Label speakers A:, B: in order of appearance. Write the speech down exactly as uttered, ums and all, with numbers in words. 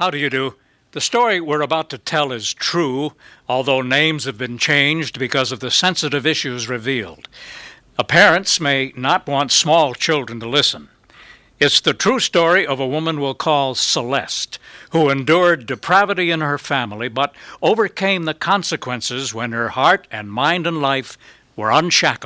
A: How do you do? The story we're about to tell is true, although names have been changed because of the sensitive issues revealed. Uh, Parents may not want small children to listen. It's the true story of a woman we'll call Celeste, who endured depravity in her family but overcame the consequences when her heart and mind and life were unshackled.